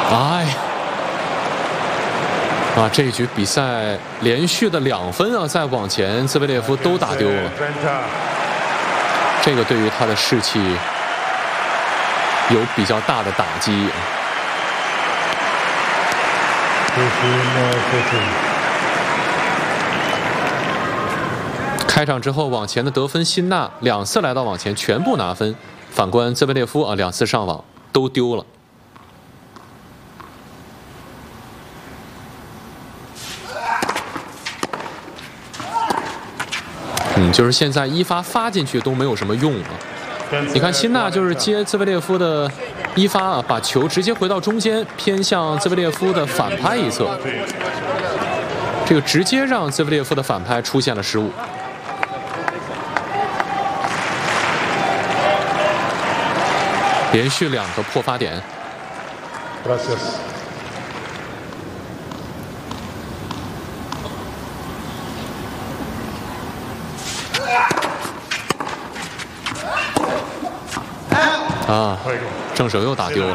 哎，啊，这一局比赛连续的2分啊，再往前，兹维列夫都打丢了。这个对于他的士气有比较大的打击。开场之后往前的得分，辛纳2次来到往前全部拿分，反观兹维列夫啊2次上网都丢了。就是现在一发进去都没有什么用啊。你看辛纳就是接兹维列夫的一发啊，把球直接回到中间，偏向兹维列夫的反拍一侧，这个直接让兹维列夫的反拍出现了失误。连续2个破发点。啊，正手又打丢了。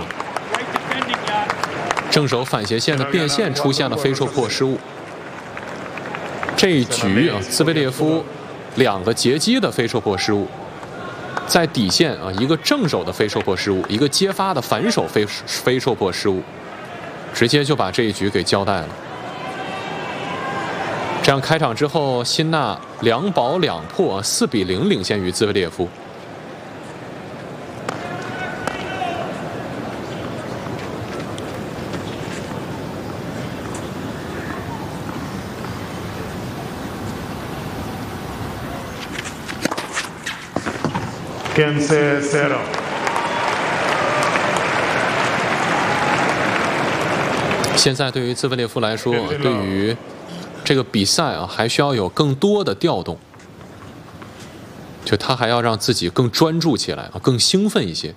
正手反斜线的变线出现了飞兽破失误。这一局啊，兹维列夫2个截击的飞兽破失误，在底线啊一个正手的飞兽破失误，一个接发的反手飞兽破失误，直接就把这一局给交代了。这样开场之后，辛纳2保2破，4比0领先于兹维列夫。现在对于兹维列夫来说，对于这个比赛啊，还需要有更多的调动，就他还要让自己更专注起来啊，更兴奋一些。